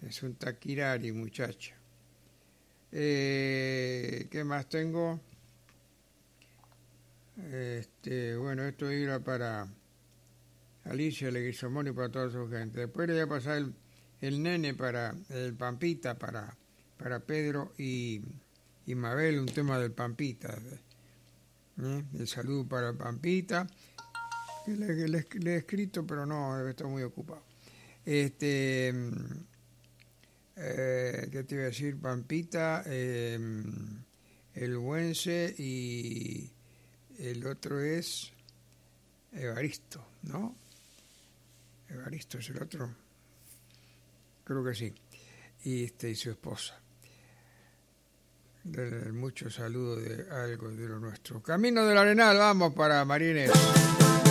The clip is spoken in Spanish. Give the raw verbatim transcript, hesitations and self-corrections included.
Es un taquirari, muchacho. Eh, ¿Qué más tengo? Este, bueno, esto iba para Alicia Leguizamón y para toda su gente. Después le voy a pasar el, el nene para el Pampita, para, para Pedro y, y Mabel, un tema del Pampita. ¿Eh? El saludo para el Pampita. Que le, le, le he escrito, pero no, está muy ocupado. Este, eh, ¿qué te iba a decir? Pampita, eh, el Güense y el otro es Evaristo, ¿no? Evaristo es el otro. Creo que sí. Y, este, y su esposa. De, mucho saludo de algo de lo nuestro. Camino del Arenal, vamos para María Inés.